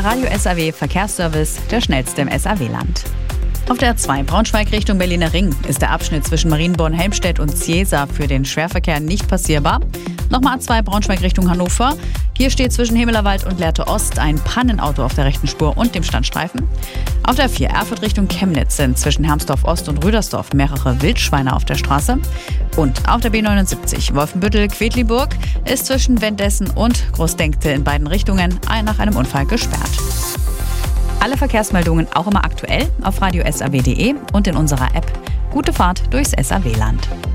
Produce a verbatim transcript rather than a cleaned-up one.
Der Radio S A W Verkehrsservice, der schnellste im S A W-Land. Auf der A zwei Braunschweig Richtung Berliner Ring ist der Abschnitt zwischen Marienborn-Helmstedt und Ziesa für den Schwerverkehr nicht passierbar. Nochmal A zwei Braunschweig Richtung Hannover. Hier steht zwischen Hemelerwald und Lehrte Ost ein Pannenauto auf der rechten Spur und dem Standstreifen. Auf der A vier Erfurt Richtung Chemnitz sind zwischen Hermsdorf Ost und Rüdersdorf mehrere Wildschweine auf der Straße. Und auf der B neunundsiebzig Wolfenbüttel-Quedlinburg ist zwischen Wendessen und Großdenkte in beiden Richtungen nach einem Unfall gesperrt. Alle Verkehrsmeldungen auch immer aktuell auf radio s a w punkt d e und in unserer App. Gute Fahrt durchs S A W-Land.